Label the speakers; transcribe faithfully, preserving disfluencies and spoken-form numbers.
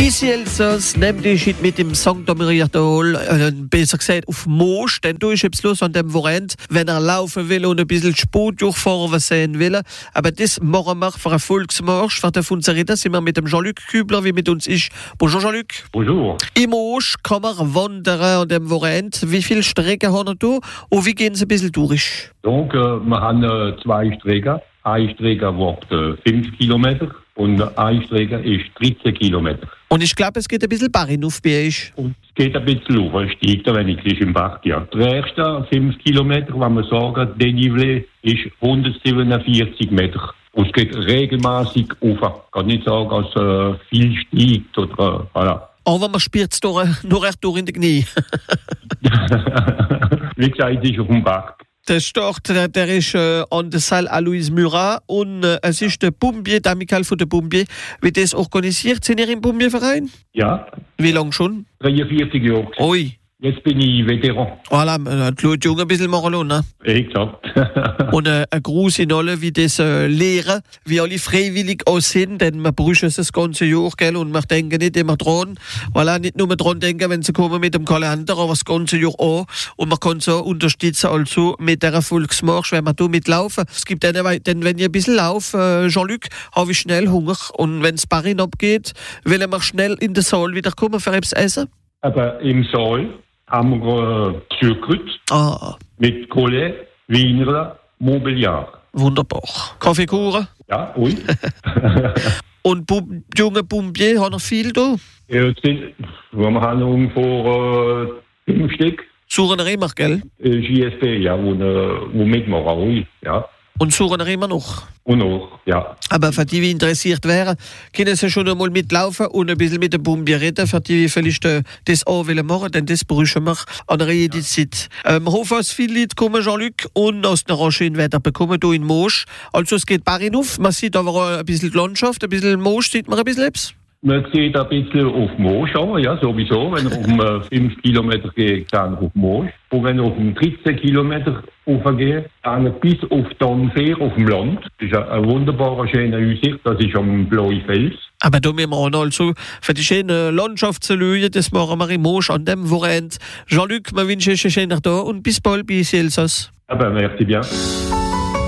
Speaker 1: Bis Elsass, nämlich mit dem Sankt Domiriatol, äh, besser gesagt auf Moosch, denn du ist jetzt los an dem Wochenende, wenn er laufen will und ein bisschen Sport durchfahren sehen will. Aber das machen wir für einen Volksmarsch. Für den Funzerita sind wir mit dem Jean-Luc Kübler, wie mit uns ist. Bonjour Jean-Luc.
Speaker 2: Bonjour.
Speaker 1: Im Moosch kann man wandern an dem Wochenende. Wie viele Strecken haben wir da und wie gehen sie ein bisschen durch?
Speaker 2: Donc, äh, wir haben äh, zwei Strecken. Eine Strecke wird äh, fünf Kilometer und eine Strecke ist dreizehn Kilometer.
Speaker 1: Und ich glaube, es geht ein bisschen Barren auf bei euch.
Speaker 2: Und es geht ein bisschen hoch, es steigt ein wenig, es ist im Bach, ja. Der erste fünf Kilometer, wenn wir sagen, Dénivelé ist hundertsiebenundvierzig Meter. Und es geht regelmäßig hoch. Ich kann nicht sagen, dass äh, viel steigt oder äh, voilà.
Speaker 1: Aber man spürt es nur echt durch in die Knie.
Speaker 2: Wie gesagt, es ist auf dem Bach.
Speaker 1: Der Start, der, der ist äh, an der Salle Alois Murat und äh, es ist der Bombier, der Amical von der Bombier. Wie das organisiert, sind ihr im Bombierverein?
Speaker 2: Ja.
Speaker 1: Wie lange schon?
Speaker 2: dreiundvierzig Jahre.
Speaker 1: Ui.
Speaker 2: Jetzt bin ich Veteran.
Speaker 1: Voilà, die Leute jung ein bisschen machen lassen, ne?
Speaker 2: Exakt.
Speaker 1: Und äh, ein Gruß in alle, wie das äh, lehren, wie alle freiwillig aussehen, denn wir brauchen es das ganze Jahr, gell? Und wir denken nicht immer dran. Voilà, nicht nur dran denken, wenn sie kommen mit dem Kalender, aber das ganze Jahr auch. Und man kann so unterstützen, also mit der Volksmarsch, wenn wir da mitlaufen. Es gibt dann, denn wenn ich ein bisschen laufe, äh, Jean-Luc, habe ich schnell Hunger. Und wenn es Barren abgeht, will wir schnell in den Saal wieder kommen für etwas essen.
Speaker 2: Aber im Saal haben wir äh, Zuckerkrüt
Speaker 1: Ah.
Speaker 2: mit Collet, Wiener, Mobiliar.
Speaker 1: Wunderbar. Kaffeekuchen?
Speaker 2: Ja, oui.
Speaker 1: Und Bum, junge Bombier, haben noch viel da?
Speaker 2: Ja, jetzt sind, wir haben ungefähr äh, fünf Stück.
Speaker 1: Suchen wir immer, gell?
Speaker 2: Äh, J S P, ja, wo, äh, wo mitmachen, oui. Ja.
Speaker 1: Und suchen wir immer noch.
Speaker 2: Und auch, ja.
Speaker 1: Aber für die, die interessiert wären, können sie schon einmal mitlaufen und ein bisschen mit dem Bombier reden, für die, die vielleicht äh, das auch wollen machen, denn das brauchen wir an einer jeden Zeit. Ähm, ich hoffe, dass viele Leute kommen, Jean-Luc, und aus einer schönen Wetter bekommen, hier in Moosch. Also es geht Barren auf, man sieht aber auch ein bisschen die Landschaft, ein bisschen Moosch, sieht man ein bisschen etwas.
Speaker 2: Man sieht ein bisschen auf Moosch an, ja, sowieso. Wenn er auf dem äh, fünf Kilometer geht, dann auf Moosch. Und wenn er auf dem dreizehn Kilometer hochgeht, dann bis auf Donnfeer auf dem Land. Das ist eine, eine wunderbare, schöne Aussicht. Das ist am Blauen Fels.
Speaker 1: Aber da müssen wir auch also für die schöne Landschaft zu schauen, das machen wir im Moosch an dem Wochenende. Jean-Luc, wir wünschen euch einen schönen Tag und bis bald bei Elsass.
Speaker 2: Aber merci bien.